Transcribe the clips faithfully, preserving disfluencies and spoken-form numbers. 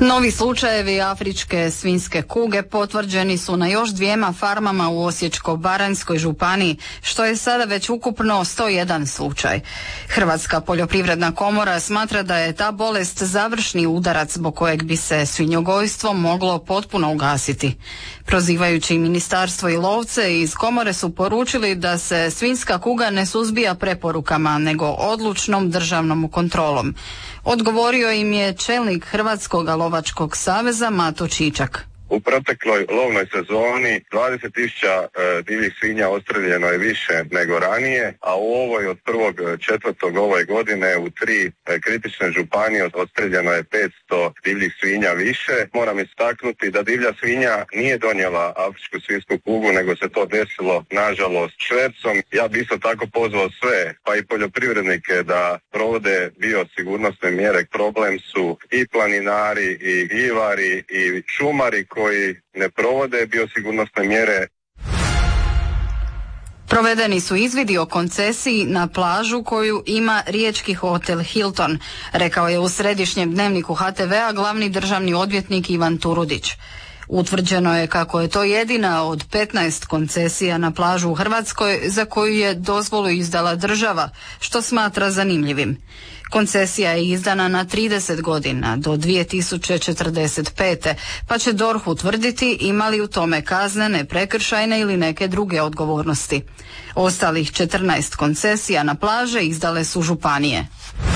Novi slučajevi afričke svinjske kuge potvrđeni su na još dvijema farmama u Osječko-baranjskoj županiji, što je sada već ukupno sto jedan slučaj. Hrvatska poljoprivredna komora smatra da je ta bolest završni udarac zbog kojeg bi se svinjogojstvo moglo potpuno ugasiti. Prozivajući ministarstvo i lovce iz komore su poručili da se svinjska kuga ne suzbija preporukama, nego odlučnom državnom kontrolom. Odgovorio im je čelnik Hrvatskog lovačkog saveza Mato Čičak. U protekloj lovnoj sezoni dvadeset tisuća e, divljih svinja odstreljeno je više nego ranije, a u ovoj od prvog četvrtog ove godine u tri e, kritične županije odstreljeno je petsto divljih svinja više. Moram istaknuti da divlja svinja nije donijela afričku svinjsku kugu, nego se to desilo nažalost švercom. Ja bi isto tako pozvao sve, pa i poljoprivrednike, da provode biosigurnosne mjere. Problem su i planinari, i gljivari, i šumari koji koji ne provode biosigurnosne mjere. Provedeni su izvidi o koncesiji na plažu koju ima riječki hotel Hilton, rekao je u središnjem dnevniku H T V-a glavni državni odvjetnik Ivan Turudić. Utvrđeno je kako je to jedina od petnaest koncesija na plažu u Hrvatskoj za koju je dozvolu izdala država, što smatra zanimljivim. Koncesija je izdana na trideset godina do dvije tisuće četrdeset pete. pa će D O R H utvrditi ima li u tome kaznene, prekršajne ili neke druge odgovornosti. Ostalih četrnaest koncesija na plaže izdale su županije.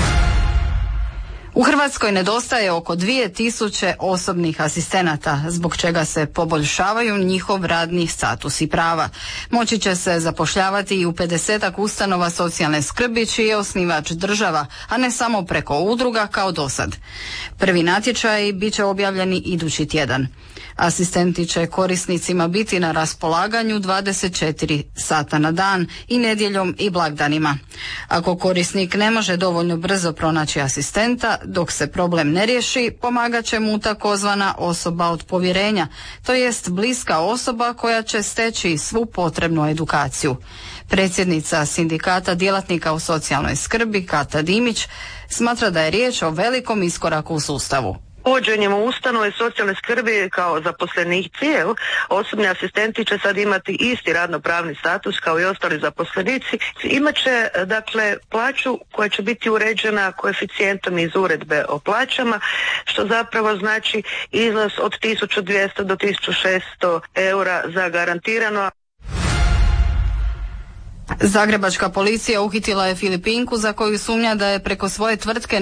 U Hrvatskoj nedostaje oko dvije tisuće osobnih asistenata, zbog čega se poboljšavaju njihov radni status i prava. Moći će se zapošljavati i u pedesetak ustanova socijalne skrbi čiji je osnivač država, a ne samo preko udruga kao dosad. Prvi natječaji bit će objavljeni idući tjedan. Asistenti će korisnicima biti na raspolaganju dvadeset četiri sata na dan i nedjeljom i blagdanima. Ako korisnik ne može dovoljno brzo pronaći asistenta, dok se problem ne riješi, pomagat će mu takozvana osoba od povjerenja, to jest bliska osoba koja će steći svu potrebnu edukaciju. Predsjednica sindikata djelatnika u socijalnoj skrbi Kata Dimić smatra da je riječ o velikom iskoraku u sustavu. Uvođenjem u ustanove socijalne skrbi kao zaposlenici, jel, osobni asistenti će sad imati isti radno-pravni status kao i ostali zaposlenici. Imaće, dakle, plaću koja će biti uređena koeficijentom iz uredbe o plaćama, što zapravo znači iznos od tisuću dvjesto do tisuću šesto eura za garantirano. Zagrebačka policija uhitila je Filipinku za koju sumnja da je preko svoje tvrtke